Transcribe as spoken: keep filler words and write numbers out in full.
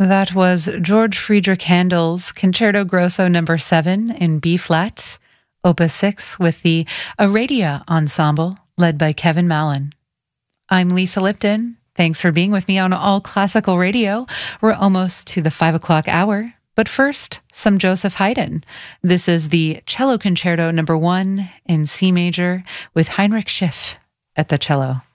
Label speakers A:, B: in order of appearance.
A: That was George Friedrich Handel's Concerto Grosso number seven in B-flat, Opus six, with the Aradia Ensemble, led by Kevin Mallon. I'm Lisa Lipton. Thanks for being with me on All Classical Radio. We're almost to the five o'clock hour. But first, some Joseph Haydn. This is the Cello Concerto number one in C major with Heinrich Schiff at the cello.